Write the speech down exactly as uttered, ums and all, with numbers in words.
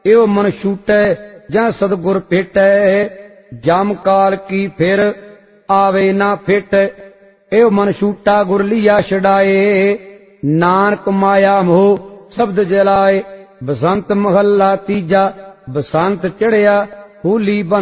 एओ मन छूटै जह सतगुर भेटै। जम काल की फिर आवे ना फिट, एओ मन छूटा गुर लिया छड़ाए। नानक माया मोह शब्द जलाए। बसंत महला तीजा, बसंत चढ़िया होली बन